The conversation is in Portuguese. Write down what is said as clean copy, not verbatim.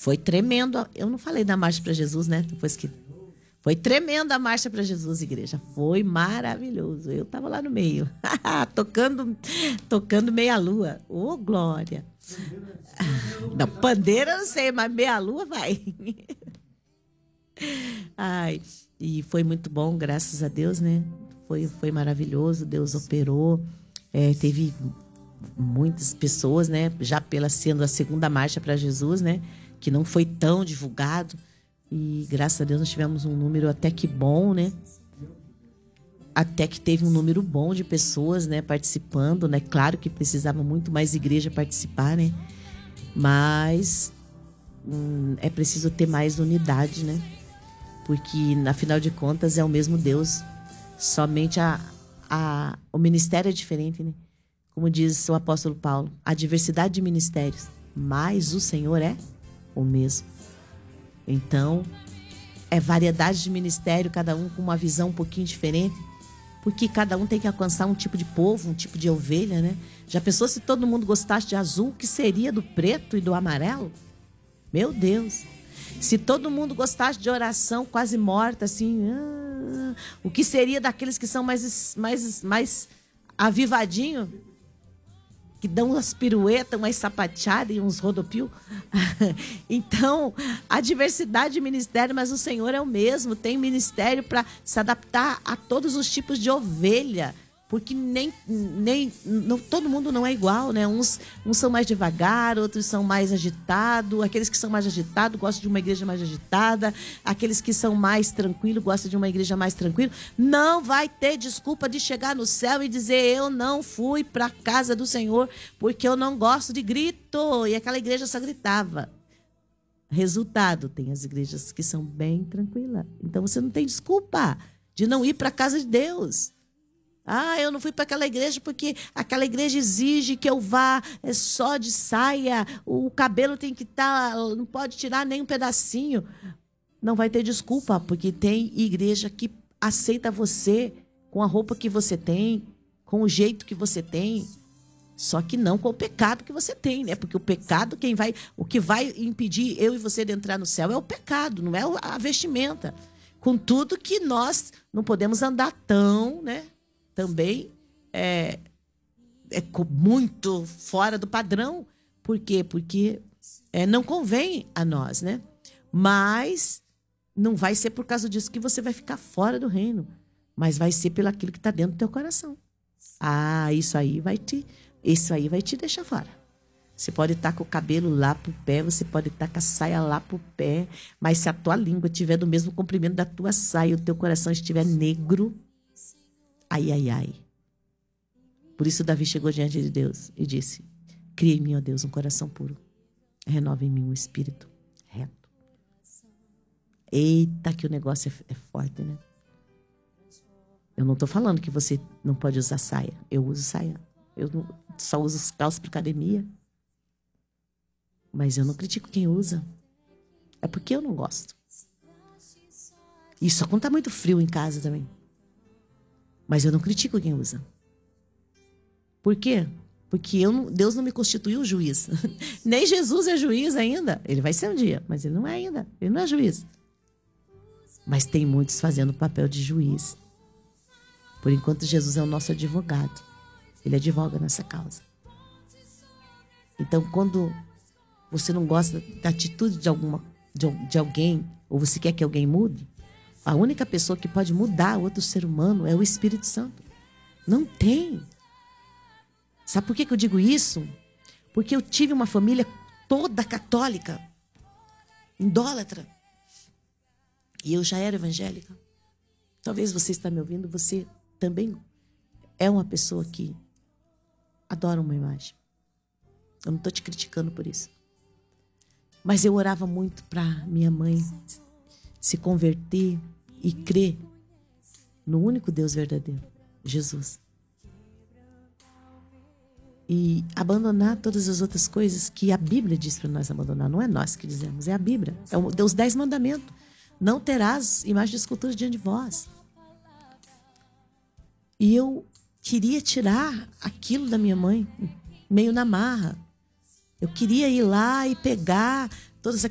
Foi tremendo. Eu não falei da Marcha para Jesus, né? Depois que foi tremenda a Marcha para Jesus, igreja. Foi maravilhoso. Eu estava lá no meio, tocando meia-lua. Ô, glória! Não, pandeira eu não sei, mas meia-lua vai. Ai, e foi muito bom, graças a Deus, né? Foi maravilhoso, Deus operou. Teve muitas pessoas, né? Já sendo a segunda Marcha para Jesus, né? Que não foi tão divulgado. E graças a Deus nós tivemos um número até que bom, né? Até que teve um número bom de pessoas, né, participando, né? Claro que precisava muito mais igreja participar, né? Mas é preciso ter mais unidade, né? Porque, afinal de contas, é o mesmo Deus. Somente o ministério é diferente, né? Como diz o apóstolo Paulo, a diversidade de ministérios, mas o Senhor é o mesmo. Então, é variedade de ministério, cada um com uma visão um pouquinho diferente, porque cada um tem que alcançar um tipo de povo, um tipo de ovelha, né? Já pensou se todo mundo gostasse de azul, o que seria do preto e do amarelo? Meu Deus! Se todo mundo gostasse de oração quase morta, assim, o que seria daqueles que são mais avivadinhos? Que dão umas piruetas, umas sapateadas e uns rodopios. Então, a diversidade de ministério, mas o Senhor é o mesmo. Tem ministério para se adaptar a todos os tipos de ovelha. Porque todo mundo não é igual, né? Uns são mais devagar, outros são mais agitados. Aqueles que são mais agitados gostam de uma igreja mais agitada. Aqueles que são mais tranquilos gostam de uma igreja mais tranquila. Não vai ter desculpa de chegar no céu e dizer: eu não fui para a casa do Senhor porque eu não gosto de grito. E aquela igreja só gritava. Resultado, tem as igrejas que são bem tranquilas. Então você não tem desculpa de não ir para a casa de Deus. Eu não fui para aquela igreja porque aquela igreja exige que eu vá só de saia, o cabelo tem que estar, não pode tirar nem um pedacinho. Não vai ter desculpa, porque tem igreja que aceita você com a roupa que você tem, com o jeito que você tem, só que não com o pecado que você tem, né? Porque o pecado, o que vai impedir eu e você de entrar no céu é o pecado, não é a vestimenta. Contudo que nós não podemos andar tão, né? Também é muito fora do padrão. Por quê? Porque não convém a nós, né? Mas não vai ser por causa disso que você vai ficar fora do reino. Mas vai ser pelo aquilo que está dentro do teu coração. Isso aí vai te deixar fora. Você pode estar com o cabelo lá pro pé, você pode estar com a saia lá pro pé, mas se a tua língua estiver do mesmo comprimento da tua saia e o teu coração estiver negro, ai. Por isso Davi chegou diante de Deus e disse: cria em mim, ó Deus, um coração puro. Renova em mim um espírito reto. Eita, que o negócio é forte, né? Eu não estou falando que você não pode usar saia. Eu uso saia. Eu só uso calça para academia. Mas eu não critico quem usa. É porque eu não gosto. Isso quando está muito frio em casa também. Mas eu não critico quem usa. Por quê? Porque Deus não me constituiu juiz. Nem Jesus é juiz ainda. Ele vai ser um dia, mas ele não é ainda. Ele não é juiz. Mas tem muitos fazendo o papel de juiz. Por enquanto, Jesus é o nosso advogado. Ele advoga nessa causa. Então, quando você não gosta da atitude de alguém, ou você quer que alguém mude, a única pessoa que pode mudar outro ser humano é o Espírito Santo. Não tem. Sabe por que eu digo isso? Porque eu tive uma família toda católica, idólatra. E eu já era evangélica. Talvez você está me ouvindo, você também é uma pessoa que adora uma imagem. Eu não estou te criticando por isso. Mas eu orava muito para minha mãe se converter e crer no único Deus verdadeiro, Jesus. E abandonar todas as outras coisas que a Bíblia diz para nós abandonar. Não é nós que dizemos, é a Bíblia. É os 10 mandamentos. Não terás imagem de escultura diante de vós. E eu queria tirar aquilo da minha mãe, meio na marra. Eu queria ir lá e pegar todas